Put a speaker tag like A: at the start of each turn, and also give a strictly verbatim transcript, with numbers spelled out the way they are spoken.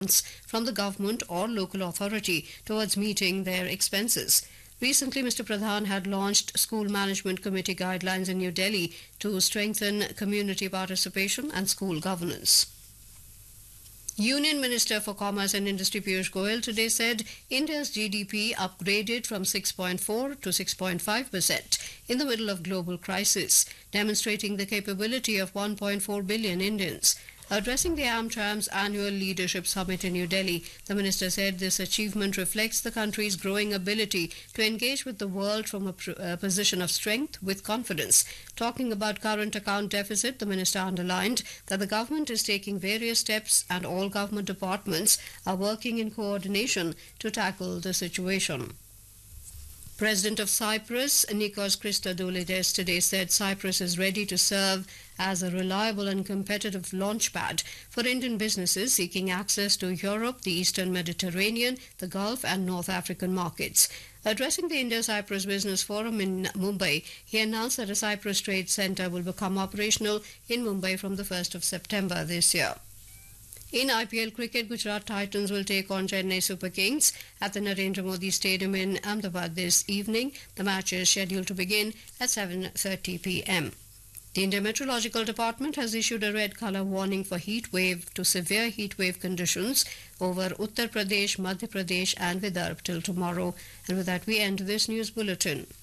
A: from the government or local authority towards meeting their expenses. Recently, Mister Pradhan had launched School Management Committee guidelines in New Delhi to strengthen community participation and school governance. Union Minister for Commerce and Industry Piyush Goyal today said India's G D P upgraded from six point four to six point five percent in the middle of global crisis, demonstrating the capability of one point four billion Indians. Addressing the AmTram's annual leadership summit in New Delhi, the minister said this achievement reflects the country's growing ability to engage with the world from a, pr- a position of strength with confidence. Talking about current account deficit, the minister underlined that the government is taking various steps and all government departments are working in coordination to tackle the situation. President of Cyprus, Nikos Christodoulides, today said Cyprus is ready to serve as a reliable and competitive launchpad for Indian businesses seeking access to Europe, the Eastern Mediterranean, the Gulf and North African markets. Addressing the India-Cyprus Business Forum in Mumbai, he announced that a Cyprus Trade Centre will become operational in Mumbai from the first of September this year. In I P L cricket, Gujarat Titans will take on Chennai Super Kings at the Narendra Modi Stadium in Ahmedabad this evening. The match is scheduled to begin at seven thirty p m. The Indian Meteorological Department has issued a red colour warning for heat wave to severe heat wave conditions over Uttar Pradesh, Madhya Pradesh and Vidarbha till tomorrow. And with that, we end this news bulletin.